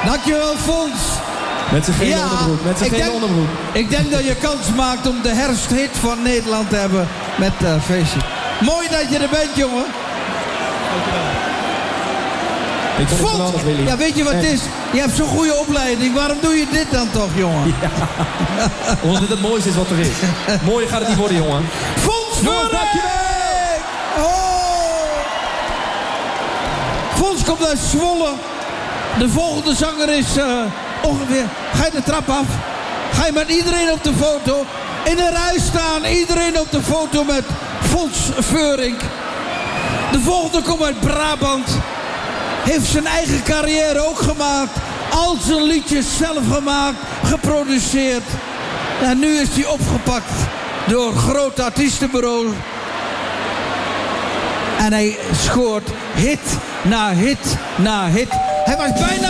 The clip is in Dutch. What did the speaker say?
Dankjewel, Fons. Met zijn gele onderbroek. Met zijn gele onderbroek. Ik denk dat je kans maakt om de herfsthit van Nederland te hebben met Feestje. Mooi dat je er bent, jongen. Ik vond het Fons, geweldig, Willy. ja, weet je wat het is? Je hebt zo'n goede opleiding. Waarom doe je dit dan toch, jongen? Ja. Omdat dit het mooiste is wat er is. Mooier gaat het niet worden, jongen. Fons Vuurik! Oh! Fons komt uit Zwolle. De volgende zanger is ongeveer... Ga je de trap af? Ga je met iedereen op de foto? In een rij staan, iedereen op de foto met Fons Vuurik. De volgende komt uit Brabant. Heeft zijn eigen carrière ook gemaakt. Al zijn liedjes zelf gemaakt, geproduceerd. En nu is hij opgepakt door grote artiestenbureaus. En hij scoort hit na hit na hit. Hij was bijna